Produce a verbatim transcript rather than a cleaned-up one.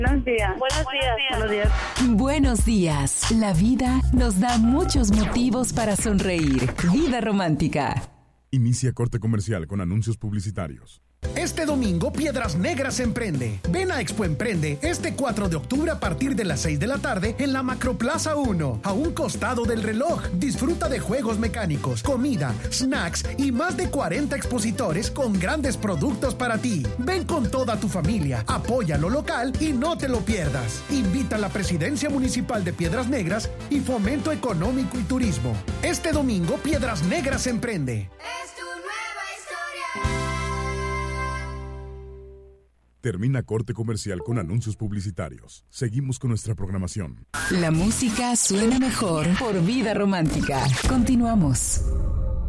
Buenos días. Buenos días. Buenos días. Buenos días. La vida nos da muchos motivos para sonreír. Vida romántica. Inicia corte comercial con anuncios publicitarios. Este domingo, Piedras Negras Emprende. Ven a Expo Emprende este cuatro de octubre a partir de las seis de la tarde en la Macroplaza uno, a un costado del reloj. Disfruta de juegos mecánicos, comida, snacks y más de cuarenta expositores con grandes productos para ti. Ven con toda tu familia, apoya lo local y no te lo pierdas. Invita a la Presidencia Municipal de Piedras Negras y Fomento Económico y Turismo. Este domingo, Piedras Negras Emprende. Termina corte comercial con anuncios publicitarios. Seguimos con nuestra programación. La música suena mejor por Vida Romántica. Continuamos.